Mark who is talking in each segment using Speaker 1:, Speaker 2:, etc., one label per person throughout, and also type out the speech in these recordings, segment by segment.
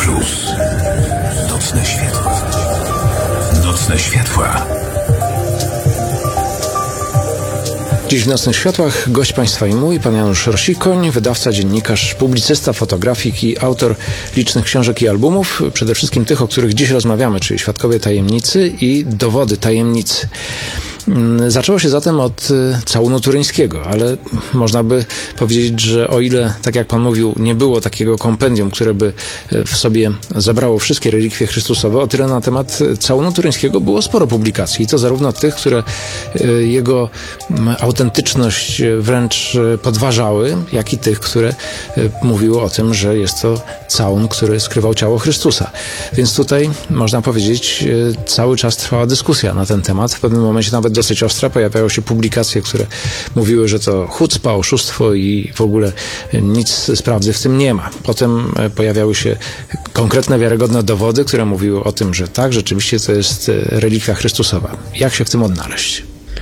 Speaker 1: Plus. Nocne światła. Nocne światła.
Speaker 2: Dziś w Nocnych Światłach gość Państwa i mój, pan Janusz Rosikoń, wydawca, dziennikarz, publicysta, fotografik i autor licznych książek i albumów, przede wszystkim tych, o których dziś rozmawiamy, czyli Świadkowie Tajemnicy i Dowody Tajemnicy. Zaczęło się zatem od całunu turyńskiego, ale można by powiedzieć, że o ile, tak jak pan mówił, nie było takiego kompendium, które by w sobie zabrało wszystkie relikwie chrystusowe, o tyle na temat całunu turyńskiego było sporo publikacji. I to zarówno tych, które jego autentyczność wręcz podważały, jak i tych, które mówiły o tym, że jest to całun, który skrywał ciało Chrystusa. Więc tutaj, można powiedzieć, cały czas trwała dyskusja na ten temat. W pewnym momencie nawet dosyć ostra. Pojawiały się publikacje, które mówiły, że to chucpa, oszustwo i w ogóle nic z prawdy w tym nie ma. Potem pojawiały się konkretne, wiarygodne dowody, które mówiły o tym, że tak, rzeczywiście to jest relikwia Chrystusowa. Jak się w tym odnaleźć?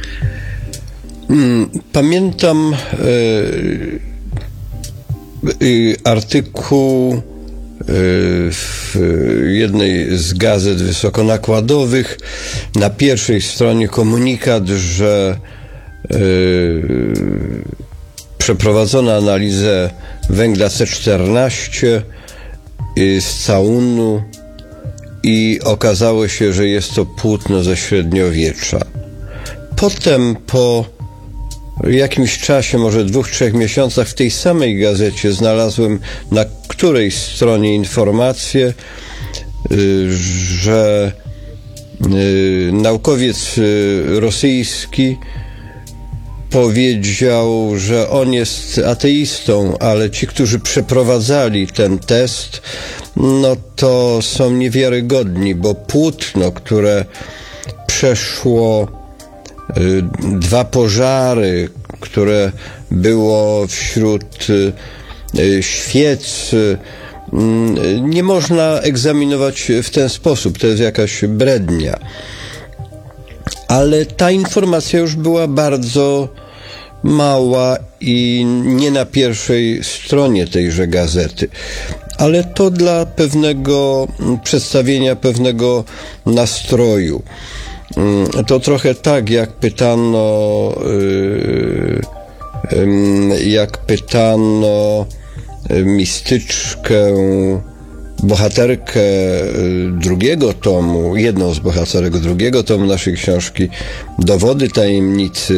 Speaker 3: Pamiętam artykuł w jednej z gazet wysokonakładowych, na pierwszej stronie komunikat, że przeprowadzono analizę węgla C14 z całunu i okazało się, że jest to płótno ze średniowiecza. Potem po jakimś czasie, może 2-3 miesiącach, w tej samej gazecie znalazłem na którejś stronie informację, że naukowiec rosyjski powiedział, że on jest ateistą, ale ci, którzy przeprowadzali ten test, no to są niewiarygodni, bo płótno, które przeszło 2 pożary, które było wśród świec, nie można egzaminować w ten sposób. To jest jakaś brednia. Ale ta informacja już była bardzo mała i nie na pierwszej stronie tejże gazety. Ale to dla pewnego przedstawienia pewnego nastroju. To trochę tak, jak pytano mistyczkę, bohaterkę drugiego tomu, jedną z bohaterek drugiego tomu naszej książki Dowody Tajemnicy,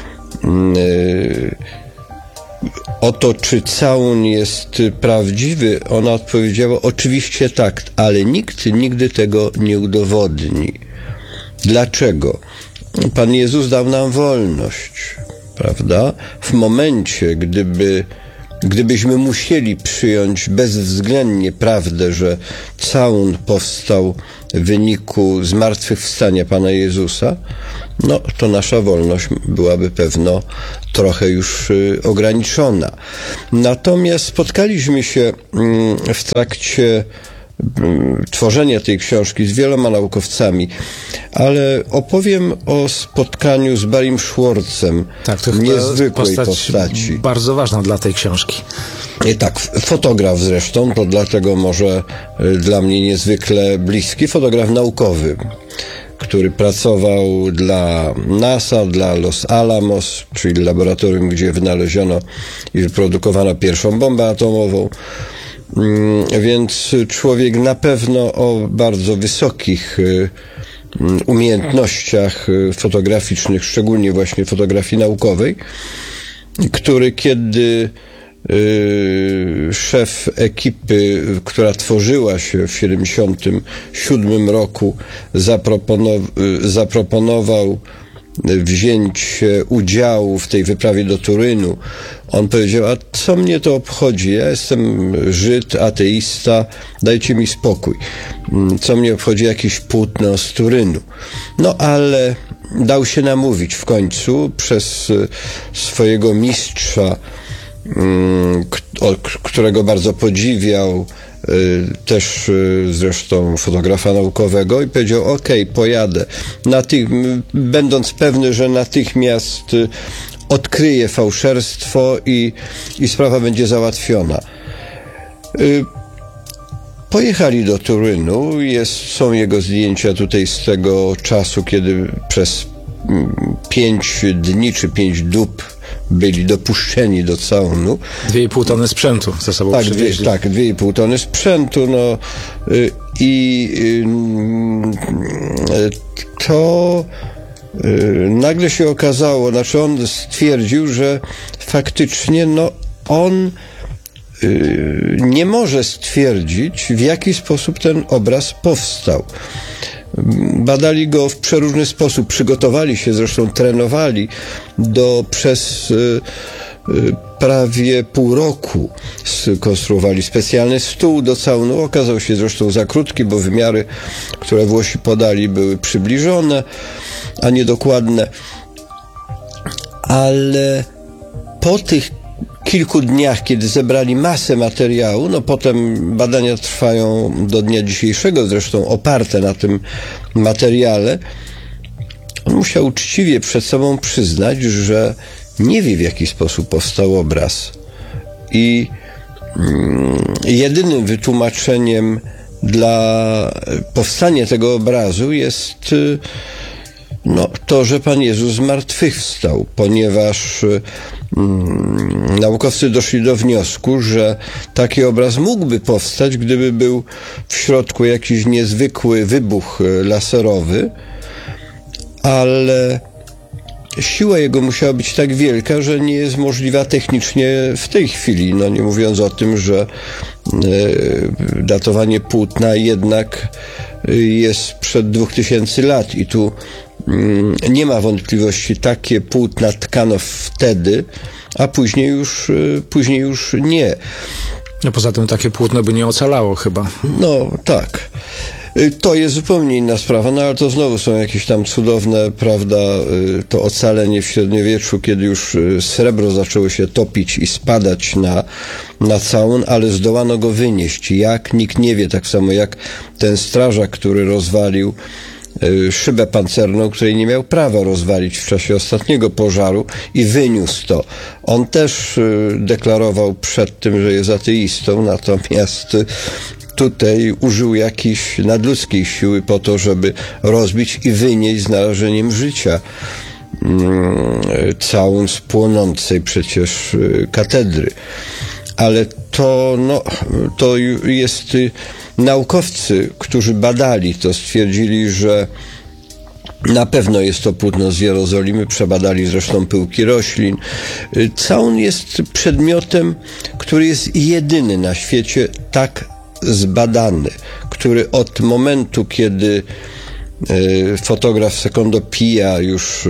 Speaker 3: o to, czy całun jest prawdziwy. Ona odpowiedziała: oczywiście tak, ale nikt nigdy tego nie udowodni. Dlaczego? Pan Jezus dał nam wolność, prawda? W momencie, gdybyśmy musieli przyjąć bezwzględnie prawdę, że całun powstał w wyniku zmartwychwstania Pana Jezusa, no to nasza wolność byłaby pewno trochę już ograniczona. Natomiast spotkaliśmy się w trakcie tworzenia tej książki z wieloma naukowcami, ale opowiem o spotkaniu z Barrym Schwartzem,
Speaker 2: tak, to
Speaker 3: niezwykłej postaci.
Speaker 2: Bardzo ważna dla tej książki.
Speaker 3: Tak, fotograf zresztą, to dlatego może dla mnie niezwykle bliski, fotograf naukowy, który pracował dla NASA, dla Los Alamos, czyli laboratorium, gdzie wynaleziono i wyprodukowano pierwszą bombę atomową. Więc człowiek na pewno o bardzo wysokich umiejętnościach fotograficznych, szczególnie właśnie fotografii naukowej, który kiedy szef ekipy, która tworzyła się w 1977 roku, zaproponował wzięcie udziału w tej wyprawie do Turynu, on powiedział: a co mnie to obchodzi? Ja jestem Żyd, ateista, dajcie mi spokój. Co mnie obchodzi jakieś płótno z Turynu? No ale dał się namówić w końcu przez swojego mistrza, którego bardzo podziwiał, też zresztą fotografa naukowego, i powiedział: okej, pojadę. Będąc pewny, że natychmiast odkryje fałszerstwo i sprawa będzie załatwiona. Pojechali do Turynu, są jego zdjęcia tutaj z tego czasu, kiedy przez 5 dni czy 5 dób byli dopuszczeni do całunu.
Speaker 2: 2,5 tony sprzętu ze sobą przywieźli.
Speaker 3: Tak, 2,5 tony sprzętu, to nagle się okazało, znaczy on stwierdził, że faktycznie on nie może stwierdzić, w jaki sposób ten obraz powstał. Badali go w przeróżny sposób, przygotowali się, zresztą trenowali przez prawie pół roku. Skonstruowali specjalny stół do całunu. Okazał się zresztą za krótki, bo wymiary, które Włosi podali, były przybliżone, a niedokładne. Ale po tych kilku dniach, kiedy zebrali masę materiału, potem badania trwają do dnia dzisiejszego, zresztą oparte na tym materiale, on musiał uczciwie przed sobą przyznać, że nie wie, w jaki sposób powstał obraz. I jedynym wytłumaczeniem dla powstania tego obrazu jest to, że Pan Jezus zmartwychwstał, ponieważ naukowcy doszli do wniosku, że taki obraz mógłby powstać, gdyby był w środku jakiś niezwykły wybuch laserowy, ale siła jego musiała być tak wielka, że nie jest możliwa technicznie w tej chwili. Nie mówiąc o tym, że datowanie płótna jednak jest sprzed 2000 lat i tu nie ma wątpliwości, takie płótna tkano wtedy, a później już nie.
Speaker 2: Poza tym takie płótno by nie ocalało chyba.
Speaker 3: Tak. To jest zupełnie inna sprawa, ale to znowu są jakieś tam cudowne, prawda, to ocalenie w średniowieczu, kiedy już srebro zaczęło się topić i spadać na całun, ale zdołano go wynieść. Jak? Nikt nie wie, tak samo jak ten strażak, który rozwalił szybę pancerną, której nie miał prawa rozwalić w czasie ostatniego pożaru i wyniósł to. On też deklarował przed tym, że jest ateistą, natomiast tutaj użył jakiejś nadludzkiej siły po to, żeby rozbić i wynieść z narażeniem życia całun z płonącej przecież katedry. Ale to jest naukowcy, którzy badali to, stwierdzili, że na pewno jest to płótno z Jerozolimy, przebadali zresztą pyłki roślin. Całun jest przedmiotem, który jest jedyny na świecie tak zbadany, który od momentu, kiedy fotograf Secondo Pia już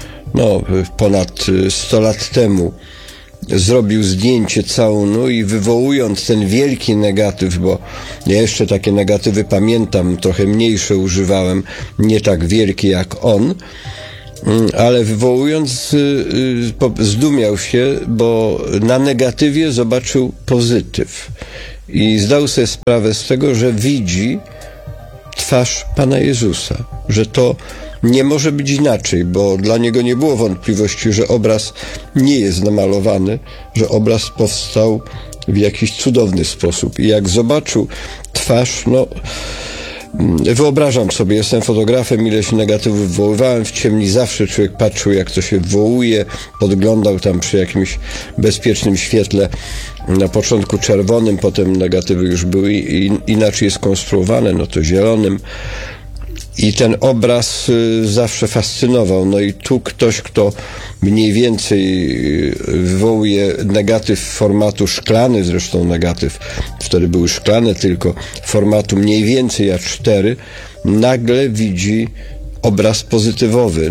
Speaker 3: ponad 100 lat temu zrobił zdjęcie całunu i wywołując ten wielki negatyw, bo ja jeszcze takie negatywy pamiętam, trochę mniejsze używałem, nie tak wielkie jak on, ale wywołując zdumiał się, bo na negatywie zobaczył pozytyw i zdał sobie sprawę z tego, że widzi twarz Pana Jezusa, że to nie może być inaczej, bo dla niego nie było wątpliwości, że obraz nie jest namalowany, że obraz powstał w jakiś cudowny sposób. I jak zobaczył twarz, wyobrażam sobie, jestem fotografem, ileś negatywów wywoływałem w ciemni, zawsze człowiek patrzył, jak to się wywołuje, podglądał tam przy jakimś bezpiecznym świetle, na początku czerwonym, potem negatywy już były inaczej skonstruowane, to zielonym. I ten obraz zawsze fascynował. I tu ktoś, kto mniej więcej wywołuje negatyw formatu szklany, zresztą negatyw, wtedy były szklane tylko, formatu mniej więcej A4, nagle widzi obraz pozytywowy.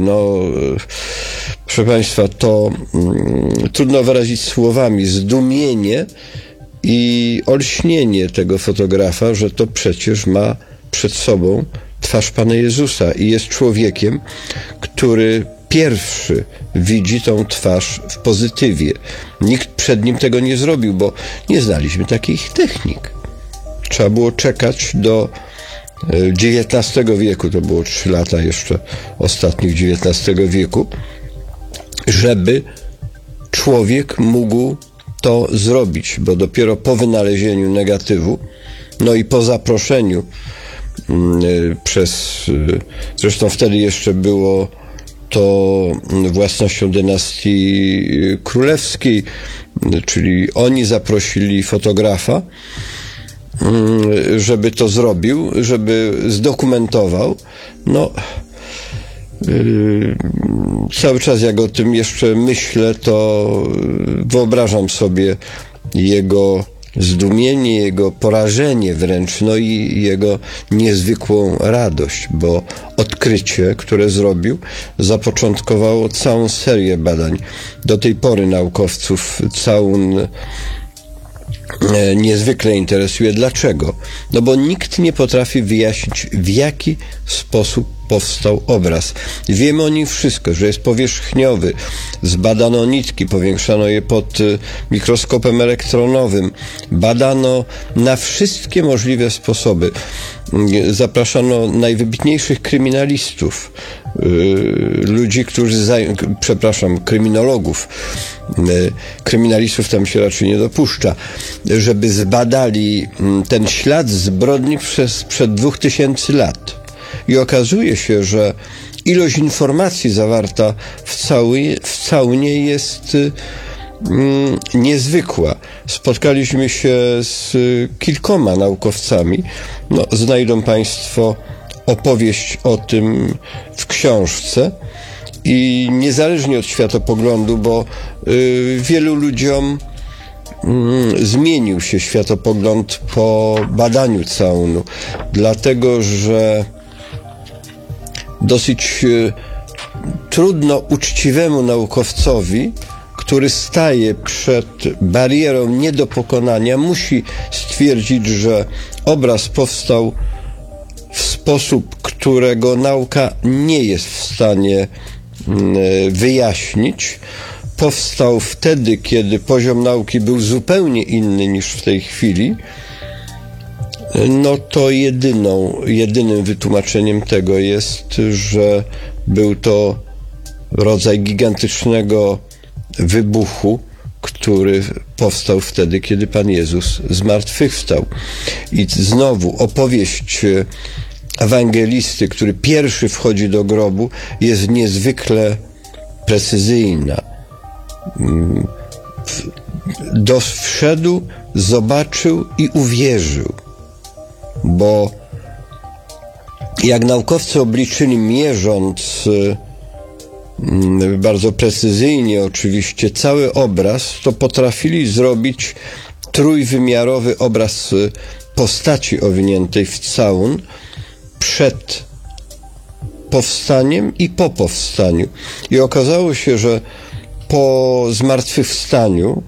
Speaker 3: Proszę Państwa, to trudno wyrazić słowami zdumienie i olśnienie tego fotografa, że to przecież ma przed sobą twarz Pana Jezusa i jest człowiekiem, który pierwszy widzi tą twarz w pozytywie. Nikt przed nim tego nie zrobił, bo nie znaliśmy takich technik. Trzeba było czekać do XIX wieku, to było 3 lata jeszcze ostatnich XIX wieku, żeby człowiek mógł to zrobić, bo dopiero po wynalezieniu negatywu No i po zaproszeniu zresztą wtedy jeszcze było to własnością dynastii królewskiej, czyli oni zaprosili fotografa, żeby to zrobił, żeby zdokumentował. No, cały czas jak o tym jeszcze myślę, to wyobrażam sobie jego zdumienie, jego porażenie wręcz, no i jego niezwykłą radość, bo odkrycie, które zrobił, zapoczątkowało całą serię badań. Do tej pory naukowców całun niezwykle interesuje. Dlaczego? No bo nikt nie potrafi wyjaśnić, w jaki sposób powstał obraz. Wiemy o nim wszystko, że jest powierzchniowy. Zbadano nitki, powiększano je pod mikroskopem elektronowym. Badano na wszystkie możliwe sposoby. Zapraszano najwybitniejszych kryminalistów, ludzi, kryminologów. Kryminalistów tam się raczej nie dopuszcza, żeby zbadali ten ślad zbrodni sprzed 2000 lat. I okazuje się, że ilość informacji zawarta w całunie jest niezwykła. Spotkaliśmy się z kilkoma naukowcami. No, znajdą Państwo opowieść o tym w książce. I niezależnie od światopoglądu, bo wielu ludziom zmienił się światopogląd po badaniu całunu, dlatego że dosyć trudno uczciwemu naukowcowi, który staje przed barierą nie do pokonania, musi stwierdzić, że obraz powstał w sposób, którego nauka nie jest w stanie wyjaśnić. Powstał wtedy, kiedy poziom nauki był zupełnie inny niż w tej chwili. No to jedynym wytłumaczeniem tego jest, że był to rodzaj gigantycznego wybuchu, który powstał wtedy, kiedy Pan Jezus zmartwychwstał. I znowu opowieść ewangelisty, który pierwszy wchodzi do grobu, jest niezwykle precyzyjna. Wszedł, zobaczył i uwierzył. Bo jak naukowcy obliczyli, mierząc bardzo precyzyjnie oczywiście cały obraz, to potrafili zrobić trójwymiarowy obraz postaci owiniętej w całun przed powstaniem i po powstaniu. I okazało się, że po zmartwychwstaniu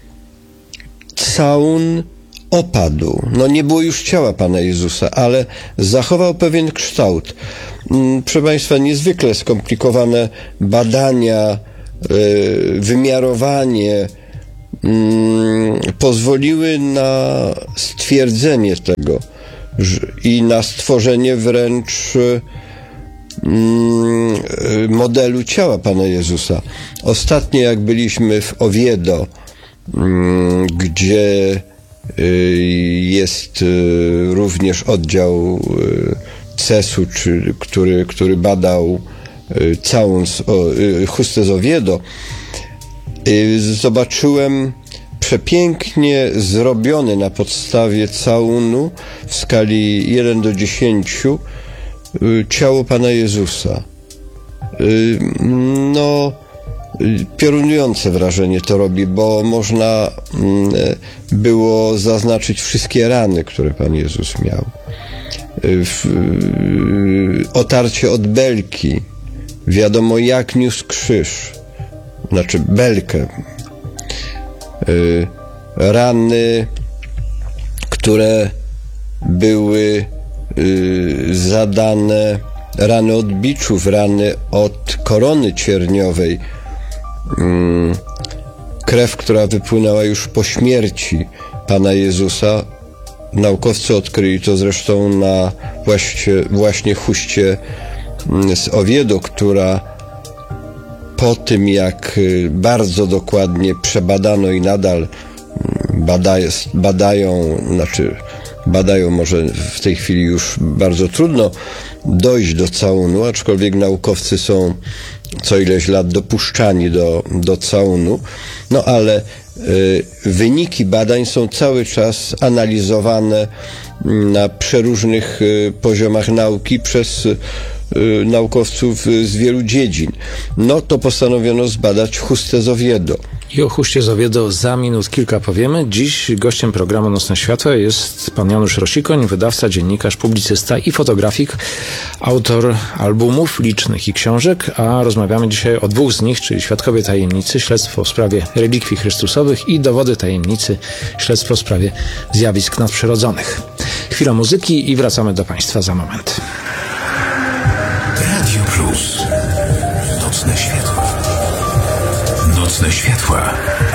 Speaker 3: całun opadł. No nie było już ciała Pana Jezusa, ale zachował pewien kształt. Proszę Państwa, niezwykle skomplikowane badania, wymiarowanie pozwoliły na stwierdzenie tego i na stworzenie wręcz modelu ciała Pana Jezusa. Ostatnio jak byliśmy w Oviedo, gdzie jest również oddział CES-u, który badał całą chustę z Oviedo, zobaczyłem przepięknie zrobiony na podstawie całunu w skali 1:10 ciało Pana Jezusa. No, piorunujące wrażenie to robi, bo można było zaznaczyć wszystkie rany, które Pan Jezus miał. Otarcie od belki. Wiadomo, jak niósł krzyż. Znaczy belkę. Rany, które były zadane, rany od biczów, rany od korony cierniowej, krew, która wypłynęła już po śmierci Pana Jezusa. Naukowcy odkryli to zresztą na właśnie chuście z Oviedo, która po tym, jak bardzo dokładnie przebadano i nadal badają, znaczy badają. Może w tej chwili już bardzo trudno dojść do całunu, aczkolwiek naukowcy są co ileś lat dopuszczani do całunu, no ale wyniki badań są cały czas analizowane na przeróżnych poziomach nauki przez naukowców z wielu dziedzin. No to postanowiono zbadać chustę z Oviedo.
Speaker 2: I o huście z Oviedo za minut kilka powiemy. Dziś gościem programu Nocne Światła jest pan Janusz Rosikoń, wydawca, dziennikarz, publicysta i fotografik, autor albumów licznych i książek, a rozmawiamy dzisiaj o dwóch z nich, czyli Świadkowie Tajemnicy, śledztwo w sprawie relikwii chrystusowych i Dowody Tajemnicy, śledztwo w sprawie zjawisk nadprzyrodzonych. Chwila muzyki i wracamy do państwa za moment.
Speaker 1: Radio Plus. Nocne światła. Nocne światła.